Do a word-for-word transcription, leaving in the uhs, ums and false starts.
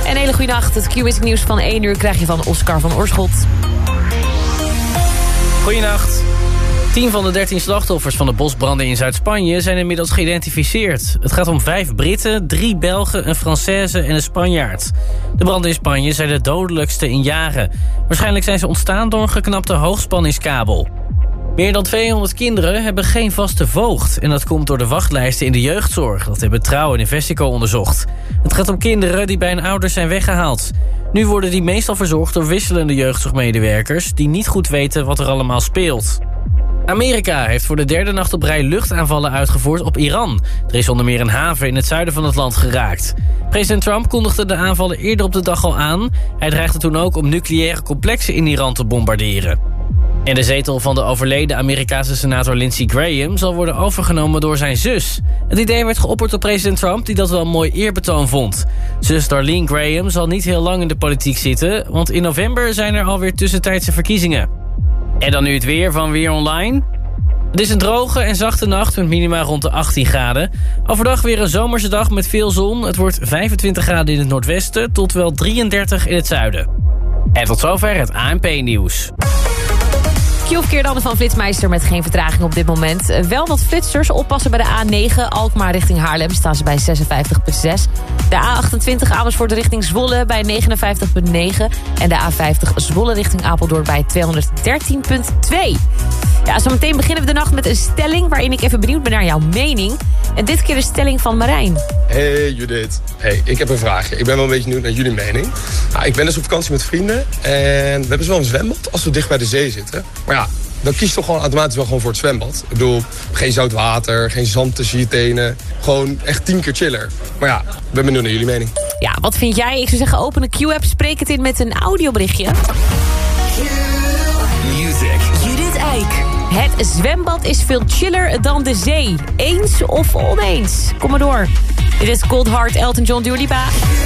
En een hele goede nacht. Het Q-Music nieuws van één uur krijg je van Oscar van Oorschot. Goedenacht. tien van de dertien slachtoffers van de bosbranden in Zuid-Spanje zijn inmiddels geïdentificeerd. Het gaat om vijf Britten, drie Belgen, een Française en een Spanjaard. De branden in Spanje zijn de dodelijkste in jaren. Waarschijnlijk zijn ze ontstaan door een geknapte hoogspanningskabel. Meer dan tweehonderd kinderen hebben geen vaste voogd. En dat komt door de wachtlijsten in de jeugdzorg. Dat hebben Trouw en Investico onderzocht. Het gaat om kinderen die bij een ouder zijn weggehaald. Nu worden die meestal verzorgd door wisselende jeugdzorgmedewerkers die niet goed weten wat er allemaal speelt. Amerika heeft voor de derde nacht op rij luchtaanvallen uitgevoerd op Iran. Er is onder meer een haven in het zuiden van het land geraakt. President Trump kondigde de aanvallen eerder op de dag al aan. Hij dreigde toen ook om nucleaire complexen in Iran te bombarderen. En de zetel van de overleden Amerikaanse senator Lindsey Graham zal worden overgenomen door zijn zus. Het idee werd geopperd door president Trump, die dat wel een mooi eerbetoon vond. Zus Darlene Graham zal niet heel lang in de politiek zitten, want in november zijn er alweer tussentijdse verkiezingen. En dan nu het weer van Weer Online. Het is een droge en zachte nacht met minima rond de achttien graden. Overdag weer een zomerse dag met veel zon. Het wordt vijfentwintig graden in het noordwesten tot wel drieëndertig in het zuiden. En tot zover het A N P-nieuws. Q-verkeer dan van Flitsmeister met geen vertraging op dit moment. Uh, wel wat flitsers, oppassen bij de A negen, Alkmaar richting Haarlem, staan ze bij zesenvijftig komma zes. De A achtentwintig Amersfoort richting Zwolle bij negenenvijftig komma negen. En de A vijftig Zwolle richting Apeldoorn bij tweehonderddertien komma twee. Ja, zometeen beginnen we de nacht met een stelling waarin ik even benieuwd ben naar jouw mening. En dit keer de stelling van Marijn. Hey Judith. Hey, ik heb een vraagje. Ik ben wel een beetje benieuwd naar jullie mening. Nou, ik ben dus op vakantie met vrienden. En we hebben dus wel een zwembad als we dicht bij de zee zitten. Maar ja, dan kies je toch gewoon automatisch wel gewoon voor het zwembad. Ik bedoel, geen zout water, geen zand tussen je tenen. Gewoon echt tien keer chiller. Maar ja, ik ben benieuwd naar jullie mening. Ja, wat vind jij? Ik zou zeggen, open de Q-app, spreek het in met een audioberichtje. Music. Judith Eik. Het zwembad is veel chiller dan de zee. Eens of oneens? Kom maar door. Dit is Cold Heart, Elton John, Dua Lipa.